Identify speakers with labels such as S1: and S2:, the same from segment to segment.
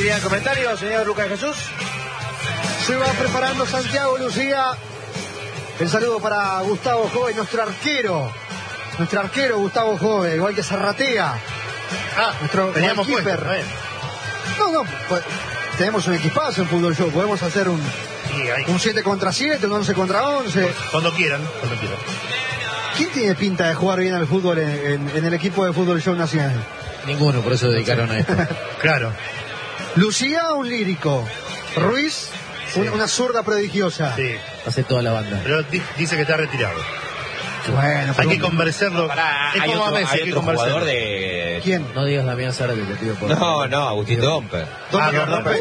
S1: Bien, comentario, señor Lucas Jesús.
S2: Se va preparando Santiago Lucía. El saludo para Gustavo Jove, nuestro arquero. Nuestro arquero Gustavo Jove, igual que Zarratea. Nuestro
S3: teníamos
S2: keeper. No, pues, tenemos un equipazo en Fútbol Show. Podemos hacer un 7 contra 7, un 11 contra 11.
S3: Cuando quieran.
S2: ¿Quién tiene pinta de jugar bien al fútbol en el equipo de Fútbol Show Nacional?
S4: Ninguno, por eso dedicaron a esto.
S3: Claro.
S2: Lucía, un lírico. Ruiz, sí. Una zurda prodigiosa.
S3: Sí.
S4: Hace toda la banda.
S3: Pero dice que está retirado.
S2: Bueno,
S3: hay que convencerlo.
S5: Hay otro jugador de...
S2: ¿Quién?
S4: No digas Damián Zárate, te pido por
S5: favor. No, Agustín Domper.
S2: Domper.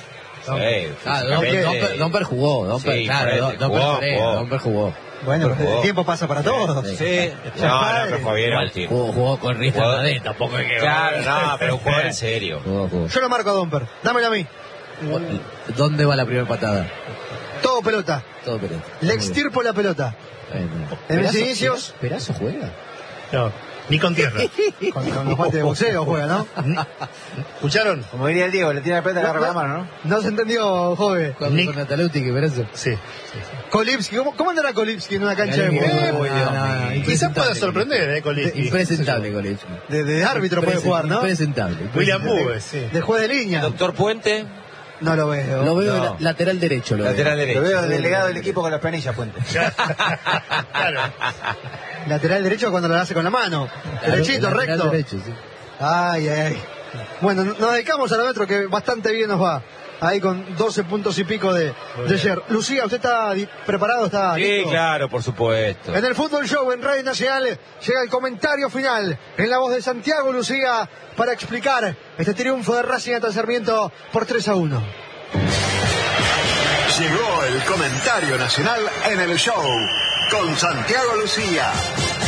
S4: Domper jugó. Domper jugó.
S2: Bueno, el tiempo pasa para todos.
S5: Sí. No, fue bien al tiempo.
S4: Jugó con Rista Nadé, tampoco es que...
S5: Claro, no, pero un jugador en serio.
S2: Yo lo marco a Domper, dámelo a mí.
S4: ¿Dónde va la primera patada?
S2: Todo pelota. Le extirpo la pelota. En mis inicios...
S4: ¿Perazo juega?
S3: No, ni con tierra.
S2: Con los guantes de boxeo juega, ¿no?
S3: ¿Escucharon?
S1: Como diría el Diego, le tiene la pelota y agarra la mano, ¿no?
S2: No se entendió, Jove.
S4: Con Nataluti, que Perazo.
S3: Sí.
S2: Kolipski, ¿cómo andará Kolipski en una cancha de fútbol?
S3: Quizás pueda sorprender, Kolipski.
S4: Impresentable, Kolipski.
S2: De árbitro puede jugar, ¿no?
S4: Impresentable.
S3: William Bube, sí.
S2: De juez de línea.
S5: Doctor Puente.
S2: No lo veo.
S4: Lo veo lateral derecho.
S1: Lo veo delegado del equipo con las planillas, Puente.
S3: Claro.
S2: Lateral derecho cuando lo hace con la mano. Derechito, recto.
S4: Derecho, sí.
S2: Ay. Bueno, nos dedicamos a lo nuestro, que bastante bien nos va. Ahí con 12 puntos y pico de ayer. Lucía, ¿usted está preparado? ¿Está listo?
S5: Sí, claro, por supuesto.
S2: En el Fútbol Show, en Radio Nacional, llega el comentario final en la voz de Santiago Lucía para explicar este triunfo de Racing ante Sarmiento por 3-1.
S6: Llegó el comentario nacional en el show con Santiago Lucía.